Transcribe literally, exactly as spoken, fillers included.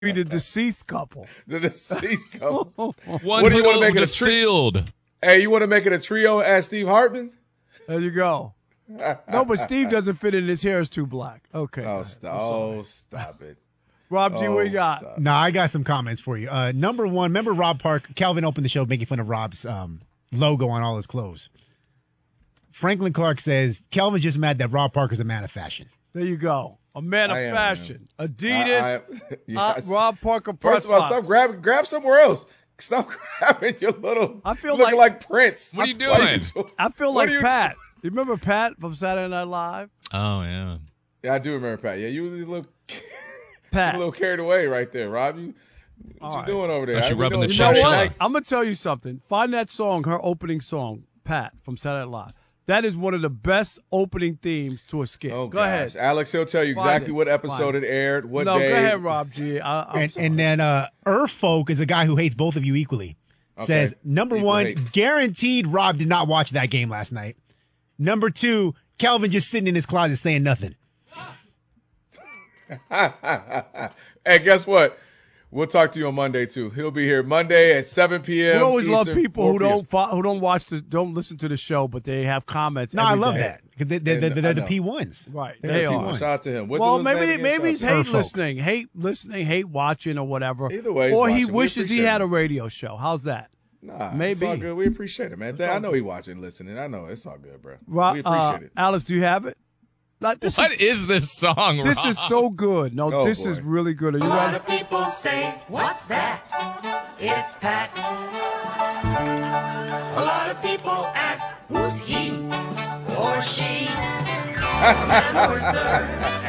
Be the deceased couple. The deceased couple. One What do you want to home make it a to tri- field. Hey, you want to make it a trio as Steve Hartman? There you go. No, but Steve doesn't fit in. His hair is too black. Okay. Oh, guys, stop! I'm sorry. Oh, stop it. Rob G, Oh, what you got? stop. No, I got some comments for you. Uh, number one, remember Rob Park? Calvin opened the show making fun of Rob's um, logo on all his clothes. Franklin Clark says, Calvin's just mad that Rob Parker's a man of fashion. There you go. A man of I am, fashion. Adidas, I- I- uh, yes. Rob Parker. First of all, press stop box. grabbing, grab somewhere else. Stop grabbing your little. I feel looking like- like Prince. What are you Why doing? I feel What like are you Pat. You remember Pat from Saturday Night Live? Oh, yeah. Yeah, I do remember Pat. Yeah, you was a little, Pat. a little carried away right there, Rob. You, what All you right. doing over there? Thought you I- we rubbing know the it's You know chinchilla. Saturday what? night. I'm going to tell you something. Find that song, her opening song, Pat from Saturday Night Live. That is one of the best opening themes to a skit. Oh, go gosh. ahead. Alex, he'll tell you Find exactly it. what episode Find it aired, what no, day. go ahead, Rob G. I, I'm And, sorry. and then uh, Earth Folk is a guy who hates both of you equally. Okay. Says, number Equal one, hate. guaranteed Rob did not watch that game last night. Number two, Calvin just sitting in his closet saying nothing. Hey, guess what? We'll talk to you on Monday too. He'll be here Monday at seven p.m. we always love Eastern, people four who p.m. don't fo- who don't watch the don't listen to the show, but they have comments. No, I every love day. that. 'Cause They, they, they, And they're I the know. P ones. Right, They're they the are. P ones. Shout out to him. What's well, his name maybe again? maybe Shout he's out to him. hate Furfolk. listening, hate listening, hate watching, or whatever. Either way, he's or he watching. We wishes he appreciate had it. a radio show. How's that? Nah, Maybe. it's all good. We appreciate it, man. I know he watching, listening. I know it's all good, bro. Rob, we appreciate uh, it. Alex, do you have it? Like, this What is is this song, this Rob? is so good. No, Oh, this boy. is really good. Are you A lot ready? of people say, what's that? It's Pat. A lot of people ask, who's he or she? A man or a sir,